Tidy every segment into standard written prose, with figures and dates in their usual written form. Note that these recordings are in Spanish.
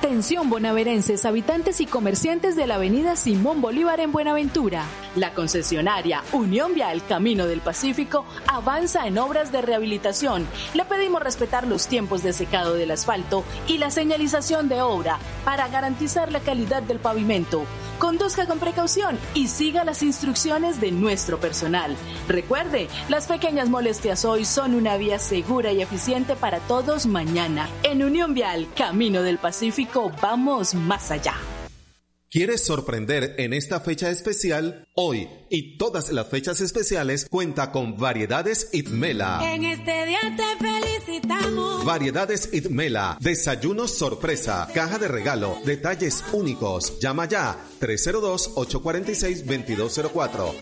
Atención bonaverenses, habitantes y comerciantes de la avenida Simón Bolívar en Buenaventura. La concesionaria Unión Vial Camino del Pacífico avanza en obras de rehabilitación. Le pedimos respetar los tiempos de secado del asfalto y la señalización de obra para garantizar la calidad del pavimento. Conduzca con precaución y siga las instrucciones de nuestro personal. Recuerde, las pequeñas molestias hoy son una vía segura y eficiente para todos mañana. En Unión Vial Camino del Pacífico vamos más allá. ¿Quieres sorprender en esta fecha especial? Hoy y todas las fechas especiales cuenta con Variedades Itmela. En este día te felicitamos. Variedades Itmela, desayunos sorpresa, caja de regalo, detalles únicos. Llama ya 302-846-2204.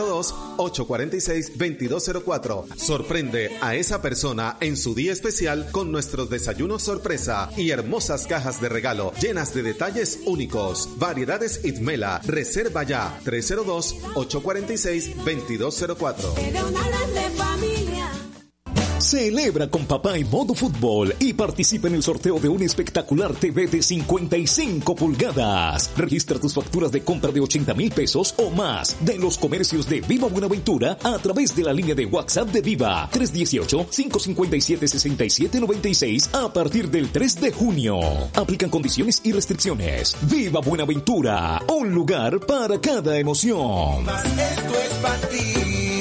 302-846-2204. Sorprende a esa persona en su día especial con nuestros desayunos sorpresa y hermosas cajas de regalo llenas de detalles únicos. Variedades Itmela, reserva ya 302-846-2204. Celebra con papá en modo fútbol y participa en el sorteo de un espectacular TV de 55 pulgadas. Registra tus facturas de compra de 80,000 pesos o más de los comercios de Viva Buenaventura a través de la línea de WhatsApp de Viva 318-557-6796 a partir del 3 de junio. Aplican condiciones y restricciones. Viva Buenaventura, un lugar para cada emoción. Esto es para ti.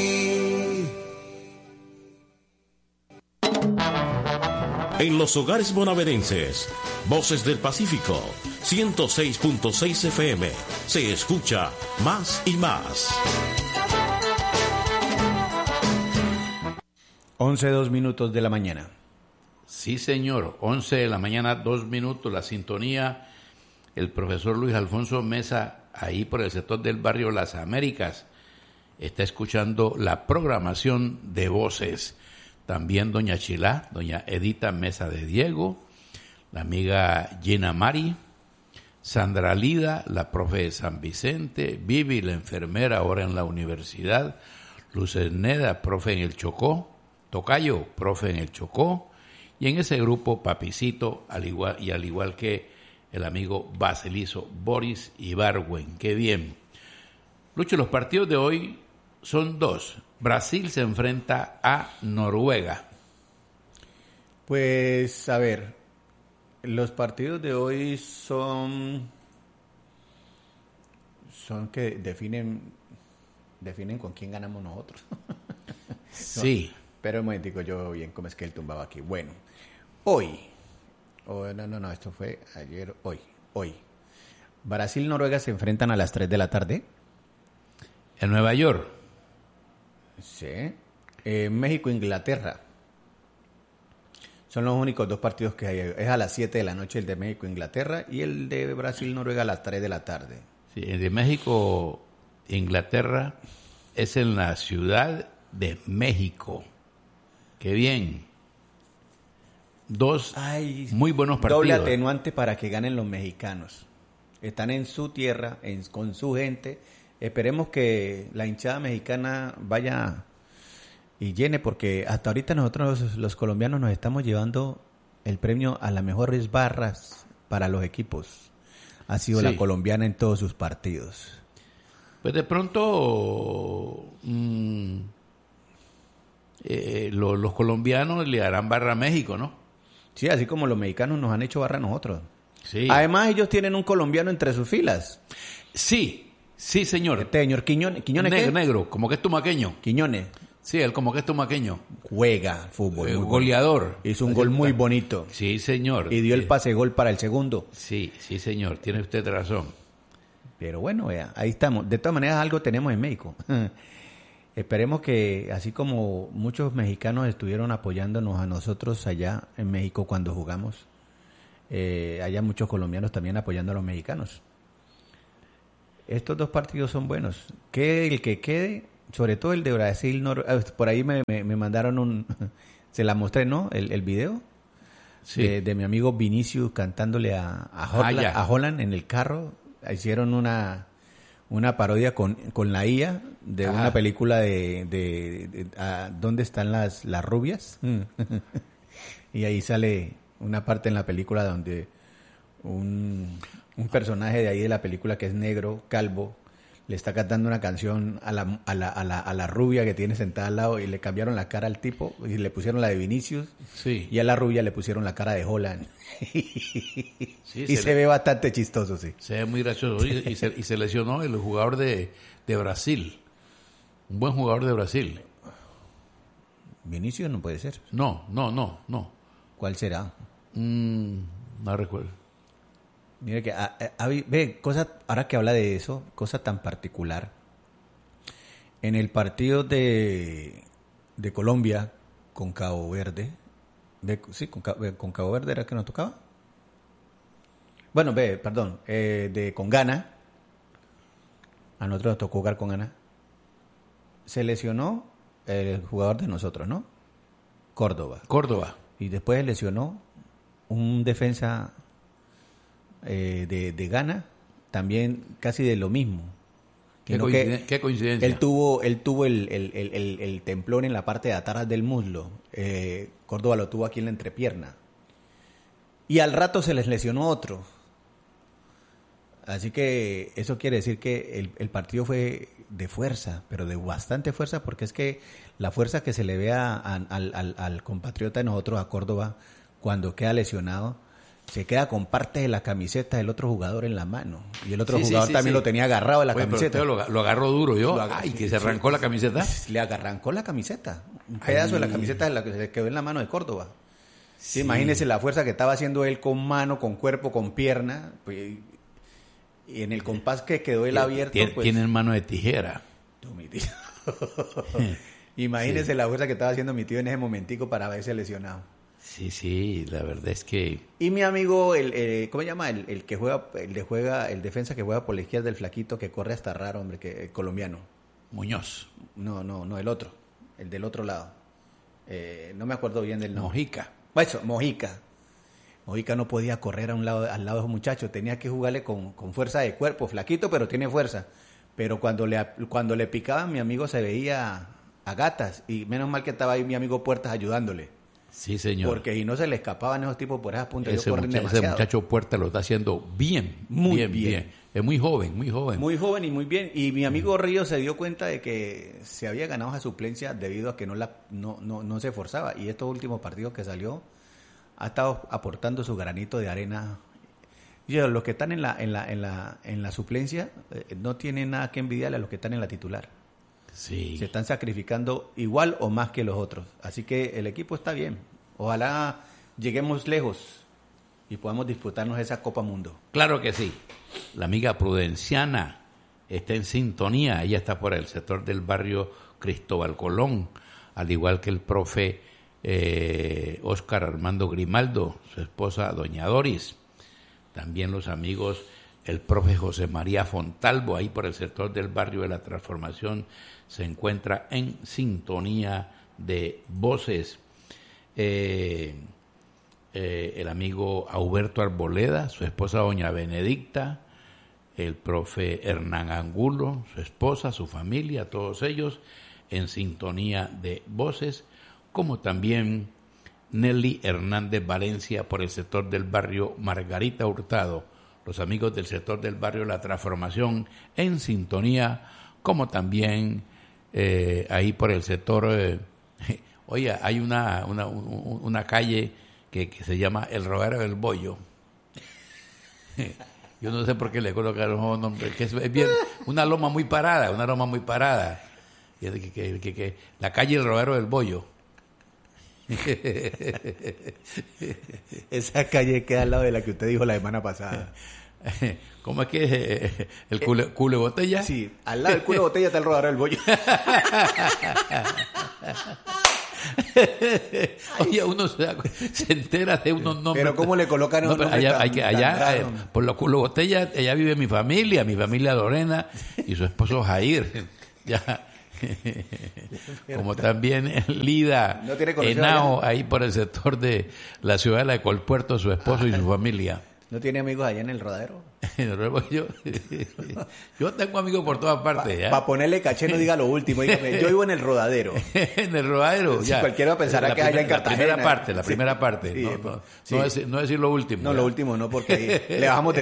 En los hogares bonaverenses, Voces del Pacífico, 106.6 FM, se escucha más y más. 11:02 de la mañana. Sí, señor, 11 de la mañana, 2 minutos, la sintonía, el profesor Luis Alfonso Mesa, ahí por el sector del barrio Las Américas, está escuchando la programación de Voces. También doña Chilá, doña Edita Mesa de Diego, la amiga Gina Mari, Sandra Lida, la profe de San Vicente, Vivi, la enfermera ahora en la universidad, Luz Neda, profe en el Chocó, Tocayo, profe en el Chocó, y en ese grupo Papicito, al igual que el amigo Baselizo, Boris Ibargüen. ¡Qué bien! Lucho, los partidos de hoy son dos. Brasil se enfrenta a Noruega. Pues, a ver, los partidos de hoy son que definen con quién ganamos nosotros. Sí. No, pero un momentico, yo bien, ¿cómo es que él tumbaba aquí? Bueno, hoy, no, esto fue ayer, hoy. Brasil-Noruega se enfrentan a las 3 de la tarde. En Nueva York. Sí. México-Inglaterra. Son los únicos dos partidos que hay. Es a las 7 de la noche el de México-Inglaterra y el de Brasil-Noruega a las 3 de la tarde. Sí, el de México-Inglaterra es en la Ciudad de México. ¡Qué bien! Dos muy buenos partidos. Doble atenuante para que ganen los mexicanos. Están en su tierra, con su gente. Esperemos que la hinchada mexicana vaya y llene, porque hasta ahorita nosotros los colombianos nos estamos llevando el premio a las mejores barras para los equipos. Ha sido la colombiana en todos sus partidos. Pues de pronto los colombianos le harán barra a México, ¿no? Sí, así como los mexicanos nos han hecho barra a nosotros. Sí. Además, ellos tienen un colombiano entre sus filas. Sí, señor. Señor Quiñones, ¿qué? Negro, como que es tumaqueño. Quiñones. Sí, él como que es tumaqueño. Juega fútbol. Goleador. Hizo un gol muy bonito. Sí, señor. Y dio el pase gol para el segundo. Sí, señor. Tiene usted razón. Pero bueno, vea, ahí estamos. De todas maneras, algo tenemos en México. Esperemos que, así como muchos mexicanos estuvieron apoyándonos a nosotros allá en México cuando jugamos, haya muchos colombianos también apoyando a los mexicanos. Estos dos partidos son buenos. Que el que quede, sobre todo el de Brasil, por ahí me mandaron se la mostré, ¿no? El video de mi amigo Vinicius cantándole a Holland en el carro. Hicieron una parodia con la IA de una película de ¿dónde están las rubias? Y ahí sale una parte en la película donde un personaje de ahí de la película que es negro, calvo, le está cantando una canción a la rubia que tiene sentada al lado y le cambiaron la cara al tipo y le pusieron la de Vinicius, Sí. y a la rubia le pusieron la cara de Holland. Sí, Y se ve bastante chistoso, sí. Se ve muy gracioso. Y se lesionó el jugador de Brasil. Un buen jugador de Brasil. Vinicius no puede ser. No. ¿Cuál será? No recuerdo. Mire que ve, ahora que habla de eso, cosa tan particular. En el partido de Colombia con Cabo Verde, con Cabo Verde era que nos tocaba. Bueno, con Ghana. A nosotros nos tocó jugar con Ghana. Se lesionó el jugador de nosotros, ¿no? Córdoba. Y después se lesionó un defensa de Ghana, también casi de lo mismo. ¿Qué coincidencia? Él tuvo el templón en la parte de atrás del muslo. Córdoba lo tuvo aquí en la entrepierna. Y al rato se les lesionó otro. Así que eso quiere decir que el partido fue de fuerza, pero de bastante fuerza, porque es que la fuerza que se le ve al compatriota de nosotros, a Córdoba, cuando queda lesionado, se queda con parte de la camiseta del otro jugador en la mano. Y el otro jugador también lo tenía agarrado de la camiseta. Pero lo agarró duro que se arrancó la camiseta. Le arrancó la camiseta. Un pedazo de la camiseta de la que se quedó en la mano de Córdoba. Sí. Imagínese la fuerza que estaba haciendo él con mano, con cuerpo, con pierna. Pues, y en el compás que quedó él abierto... Tiene mano de tijera. Mi tío. Imagínese la fuerza que estaba haciendo mi tío en ese momentico para haberse lesionado. Sí, la verdad es que... Y mi amigo, ¿cómo se llama? El que el defensa que juega por la izquierda, del flaquito, que corre hasta raro, hombre, que colombiano. Muñoz. No, el otro. El del otro lado. No me acuerdo bien del nombre. Mojica. Eso, Mojica. Mojica no podía correr al lado de esos muchachos, tenía que jugarle con fuerza de cuerpo, flaquito, pero tiene fuerza. Pero cuando le picaban, mi amigo se veía a gatas, y menos mal que estaba ahí mi amigo Puertas ayudándole. Sí, señor. Porque si no se le escapaban esos tipos por esas puntas. Ese muchacho Puertas lo está haciendo bien. Muy bien. Es muy joven. Muy joven y muy bien. Y mi amigo Río se dio cuenta de que se había ganado esa suplencia debido a que no se esforzaba. Y estos últimos partidos que salió, ha estado aportando su granito de arena. Y los que están en la suplencia no tienen nada que envidiarle a los que están en la titular. Sí. Se están sacrificando igual o más que los otros. Así que el equipo está bien. Ojalá lleguemos lejos y podamos disputarnos esa Copa Mundo. Claro que sí. La amiga Prudenciana está en sintonía. Ella está por el sector del barrio Cristóbal Colón, al igual que el profe Óscar Armando Grimaldo, su esposa doña Doris. También los amigos, el profe José María Fontalvo, ahí por el sector del barrio de la Transformación, se encuentra en sintonía de voces. El amigo Auberto Arboleda, su esposa doña Benedicta, el profe Hernán Angulo, su esposa, su familia, todos ellos en sintonía de voces, como también Nelly Hernández Valencia por el sector del barrio Margarita Hurtado, los amigos del sector del barrio La Transformación en sintonía, como también ahí por el sector, oye, hay una calle que se llama El Rodadero del Bollo. Yo no sé por qué le colocaron un nombre, que es bien, una loma muy parada. Que la calle El Rodadero del Bollo. Esa calle queda al lado de la que usted dijo la semana pasada. ¿Cómo es que el culo de botella? Sí, al lado del culo de botella está el Rodadero del Bollo. Oye, uno se entera de unos nombres. Pero ¿cómo le colocan no, allá por los culo de botella, allá vive mi familia Lorena y su esposo Jair. Ya. Como también Lida Henao, ahí por el sector de la ciudad de Colpuerto, su esposo y su familia. ¿No tiene amigos allá en el Rodadero? Yo tengo amigos por todas partes. Para ponerle caché, no diga lo último. Dígame, yo vivo en el Rodadero. En el Rodadero, ya. Si cualquiera pensará que allá en Cartagena. La primera parte. Sí, no decir lo último. No, lo último no, porque ahí le bajamos de